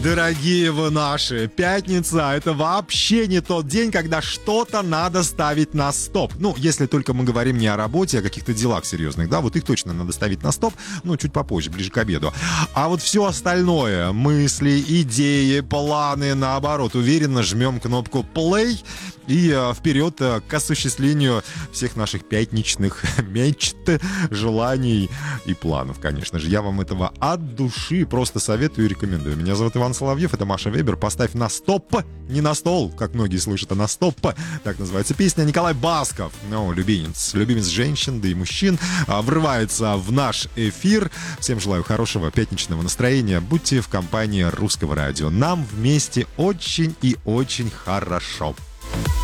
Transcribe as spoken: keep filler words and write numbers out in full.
Дорогие вы наши, пятница — это вообще не тот день, когда что-то надо ставить на стоп. Ну, если только мы говорим не о работе, а о каких-то делах серьезных, да, вот их точно надо ставить на стоп, ну, чуть попозже, ближе к обеду. А вот все остальное, мысли, идеи, планы, наоборот, уверенно жмем кнопку play и э, вперед э, к осуществлению всех наших пятничных мечт, желаний и планов, конечно же. Я вам этого от души просто советую и рекомендую. Меня зовут Иван Соловьев, это Маша Вебер. Поставь на стоп, не на стол, как многие слышат, а на стоп. Так называется песня. Николай Басков, ну, любимец, любимец женщин, да и мужчин, врывается в наш эфир. Всем желаю хорошего пятничного настроения. Будьте в компании Русского радио. Нам вместе очень и очень хорошо.